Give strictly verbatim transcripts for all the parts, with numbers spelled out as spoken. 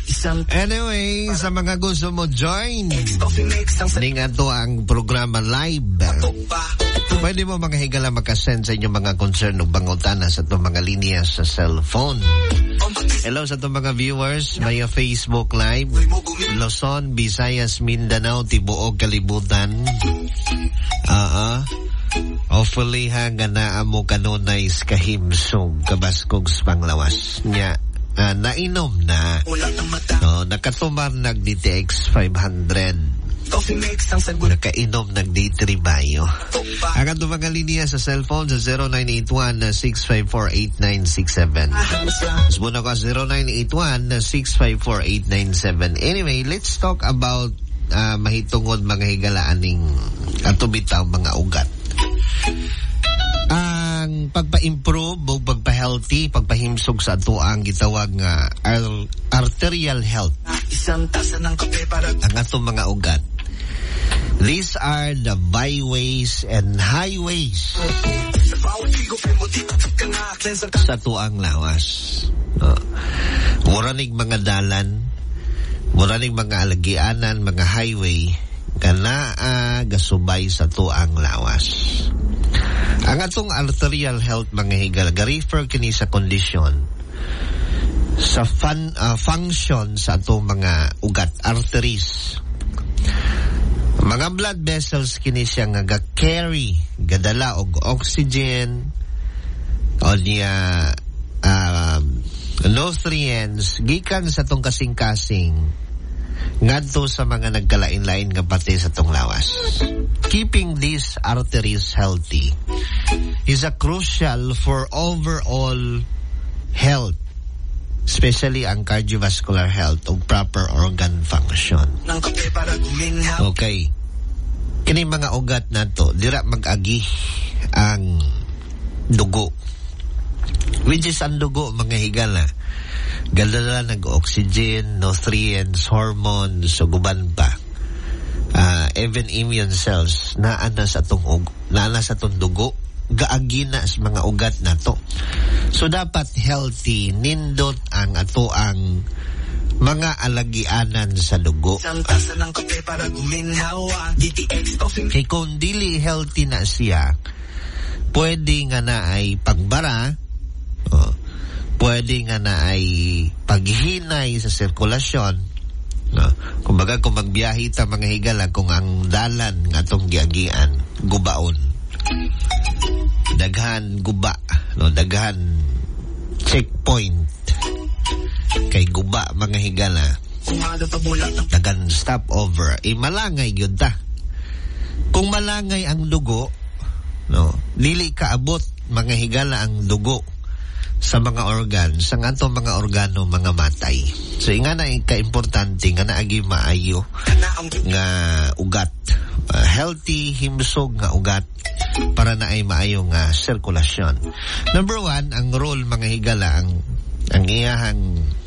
Anyway, sa mga gusto mo join ning ato ang programa live, pwede mo mga higala makasend sa inyong mga concern o bangutana sa itong mga linya sa cellphone. Hello sa itong mga viewers via Facebook Live, Luzon, Visayas, Mindanao, Tibuog, Kalibutan. Ah, uh-uh. Hopefully ha nga naa mo kanunay kahimsog kabaskog panglawas nya. Uh, nainom na no, nakatumar nag D T X five hundred, nakainom nag D three Bayo. Ang ato mga linya sa cellphone sa zero nine eight one six five four eight nine six seven. Muna ko zero nine eight one six five four eight nine seven. Anyway, let's talk about uh, mahitungod mga higalaaning ato bitaw mga ugat. Ang pagpa-improve o pagpa-healthy, pagpahimsog sa ato ang gitawag nga ar- arterial health. Ang ato mga ugat. These are the byways and highways sa ato ang lawas. Uh, muranig mga dalan, muranig mga alagianan, mga highway, kanaa gasubay sa ato ang lawas. Ang atong arterial health mga higal, ga-refer kini sa condition sa fun, uh, function sa atong mga ugat, arteries. Mga blood vessels kini siya nga ga-carry, gadala og oxygen o niya uh, nutrients gikan sa atong kasing-kasing ngadto sa mga nagkalain-lain nga pati sa atong lawas. Keeping these arteries healthy is a crucial for overall health, especially ang cardiovascular health o proper organ function. Okay. Kini mga ugat nato dira mag-agi ang dugo, which is ang dugo mga higala gadala nag-oxygen, nutrients, hormones, suguban pa. Uh, even immune cells na ana sa atong ug na ana sa atong dugo gaagi na sa mga ugat nato. So dapat healthy, nindot ang ato ang mga alagianan sa dugo. Kay kung dili healthy na siya, pwede nga na ay pagbara, oh, pwede nga na ay paghinay sa sirkulasyon. No, kumbaga kung magbiyahe ta mga higala, kung ang dalan nga atong giagian gubaon, daghan guba, no, daghan checkpoint kay guba mga higala, daghan stopover, eh malangay gyud ta. Kung malangay ang dugo, no, dili kaabot mga higala ang dugo sa mga organs, sa atong mga organo mga matay. So nga na ka-importante nga naagi maayo nga ugat, uh, healthy himsog nga ugat para na ay maayo nga sirkulasyon. Number one, ang role mga higala, ang ang iyahang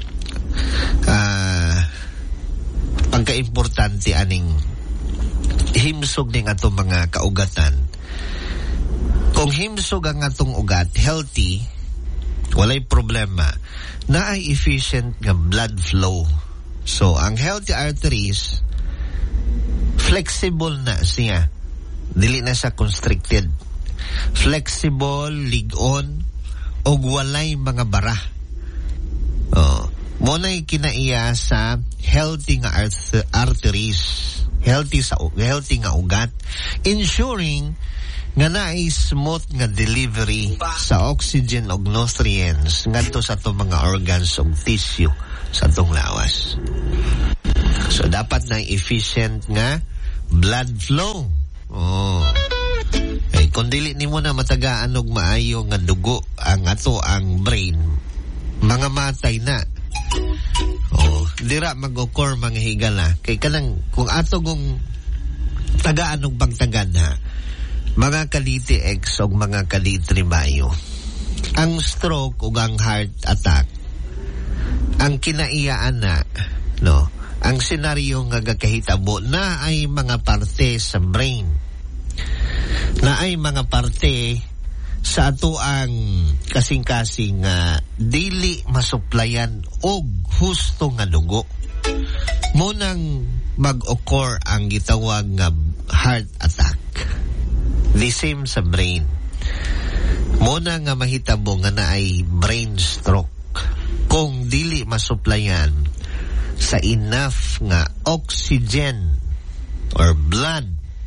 uh, pagka-importante aning himsog ning atong mga kaugatan. Kung himsog ang atong ugat, healthy, walay problema, na ay efficient nga blood flow. So, ang healthy arteries, flexible na siya. Dili na siya constricted. Flexible, ligon, o walay mga bara. Oh, muna'y kinaiya sa healthy nga art- arteries. Healthy sa healthy nga ugat. Ensuring nga naay smooth nga delivery sa oxygen og nutrients ngadto sa atong mga organs og tissue sa atong lawas. So dapat na efficient nga blood flow. Oh. Eh kung dili nimo na matagaan og maayo nga dugo ang ato ang brain, mga matay na. Oh, dira mag-occur mga higala kay kanang kung ato gong tagaan og bangtagan ha, mga kaliti X o mga kaliti Bayo, ang stroke o ang heart attack, ang kinaiyaan na, no, ang senaryo nga gakahitabo na ay mga parte sa brain, na ay mga parte sa ato ang kasing-kasing nga dili masuplayan og husto nga dugo. Munang mag-occur ang gitawag nga heart attack. The same sa brain. Muna nga mahitabo nga na ay brain stroke kung dili masuplayan sa enough nga oxygen or blood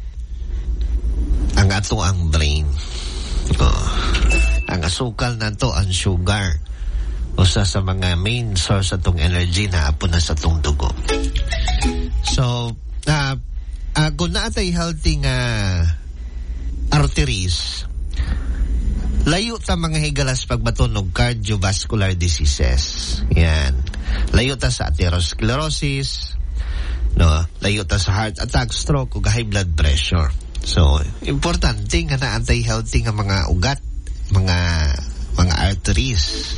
ang ato ang brain. Oh. Ang asukal na to, ang sugar, usa sa mga main source atong energy na apo na sa tong dugo. So, uh, uh, kung naatay healthy nga arteries, layo ta mga higalas pagbatunog cardiovascular diseases. Yan. Layo ta sa atherosclerosis, no? Layo ta sa heart attack, stroke, ug high blood pressure. So, importante nga naantay healthy nga mga ugat, mga mga arteries.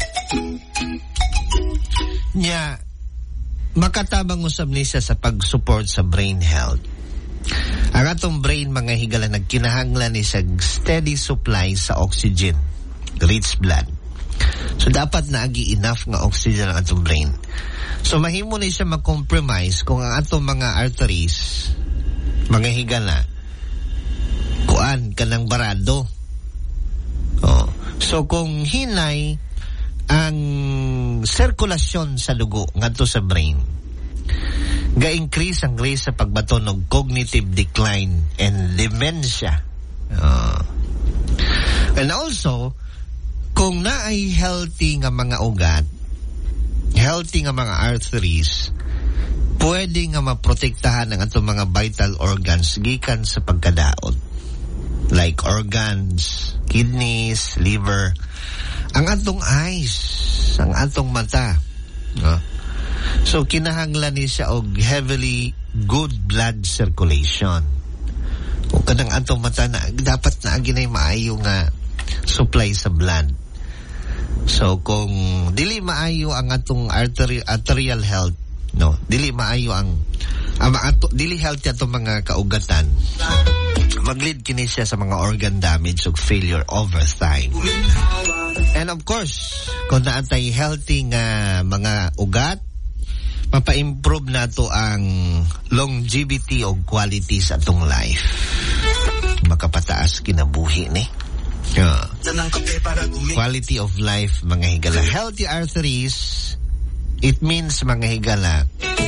Nya, makatabang usab ni siya sa pag-support sa brain health. Ang atong brain, mga higala, nagkinahanglan ni sa steady supply sa oxygen, rich blood. So, dapat na agi enough nga oxygen ang atong brain. So, mahimo ni siya mag-compromise kung ang atong mga arteries, mga higala, kuan kanang barado. Oh. So kung hinay ang sirkulasyon sa dugo ngadto sa brain, ga-increase ang risk sa pagbaton og cognitive decline and dementia. Oh. And also, kung naay healthy nga mga ugat, healthy nga mga arteries, pwede nga maprotektahan ang atong mga vital organs gikan sa pagkadaot. Like organs, kidneys, liver, ang atong eyes, ang atong mata. No? So, kinahanglan ni siya og heavily good blood circulation. O kanang atong mata na dapat na aginay maayo nga supply sa blood. So, kung dili maayo ang atong artery, arterial health, no, dili maayo ang, ang ato, dili healthy atong mga kaugatan, mag-lead kini siya sa mga organ damage o failure over time. And of course, kung naatay healthy nga mga ugat, mapa-improve na to ang longevity o quality sa atong life. Makapataas kinabuhi ni. Yeah. Quality of life, mga higala. Healthy arteries, it means, mga higala,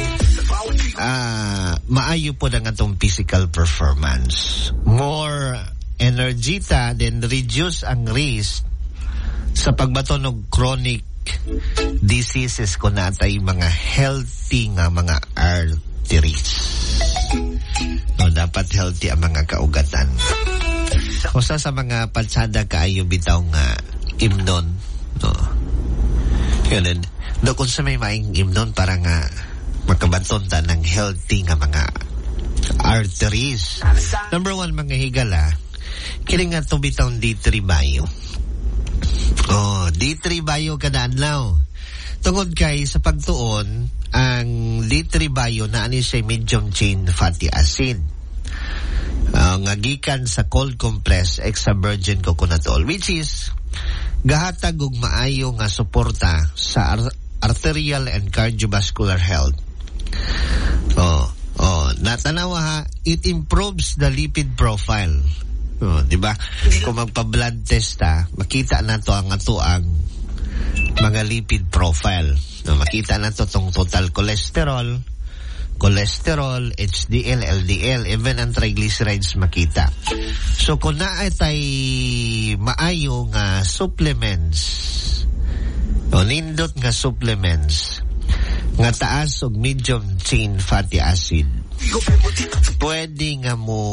uh, maayo po ang atong physical performance. More energy ta, then reduce ang risk sa pagbaton og chronic diseases kung natay mga healthy nga mga arteries. No, dapat healthy ang mga kaugatan. Usa sa mga patsada kaayo bitaw nga imnon, no. Yun, do kung sa may maing imnon para nga makabaton ta ng healthy nga mga arteries. Number one, mga higala, kini nga to bitaw D three bio. Oh, D three bio kada adlaw. Tungod kay sa pagtuon, ang D three bio na ani siya medium chain fatty acid. Uh, nga gikan sa cold compressed extra virgin coconut oil, which is gahatag og maayo nga suporta sa ar- arterial and cardiovascular health. Oh, oh, natanawa ha, it improves the lipid profile. Oh, di ba? Kung magpa-blood test ta, makita na to ang ato ang mga lipid profile. No, makita na to tong total cholesterol, cholesterol, H D L, L D L, even ang triglycerides makita. So kung naatay maayo nga supplements, o nindot nga supplements nga taas og medium chain fatty acid, pwede nga mo